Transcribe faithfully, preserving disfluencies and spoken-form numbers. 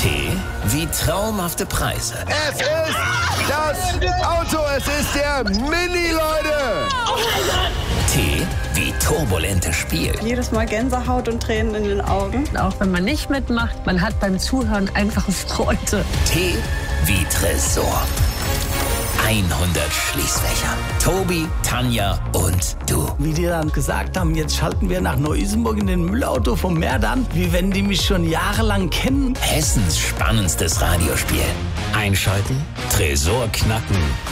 T wie traumhafte Preise. Es ist das Auto, es ist der Mini, Leute. T wie turbulentes Spiel. Jedes Mal Gänsehaut und Tränen in den Augen. Auch wenn man nicht mitmacht, man hat beim Zuhören einfache Freude. T wie Tresor. hundert Schließfächer. Tobi, Tanja und du. Wie die dann gesagt haben, jetzt schalten wir nach Neu-Isenburg in den Müllauto vom Merdan, wie wenn die mich schon jahrelang kennen. Hessens spannendstes Radiospiel. Einschalten, Tresor knacken